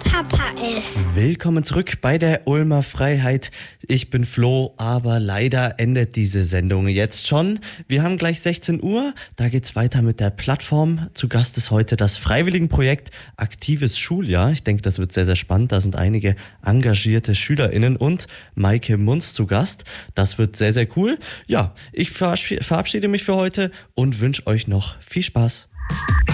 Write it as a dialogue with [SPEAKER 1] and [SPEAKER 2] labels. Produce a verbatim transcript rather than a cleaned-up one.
[SPEAKER 1] Papa ist.
[SPEAKER 2] Willkommen zurück bei der Ulmer Freiheit. Ich bin Flo, aber leider endet diese Sendung jetzt schon. Wir haben gleich sechzehn Uhr, da geht's weiter mit der Plattform. Zu Gast ist heute das Freiwilligenprojekt Aktives Schuljahr. Ich denke, das wird sehr, sehr spannend. Da sind einige engagierte SchülerInnen und Maike Munz zu Gast. Das wird sehr, sehr cool. Ja, ich verabschiede mich für heute und wünsche euch noch viel Spaß.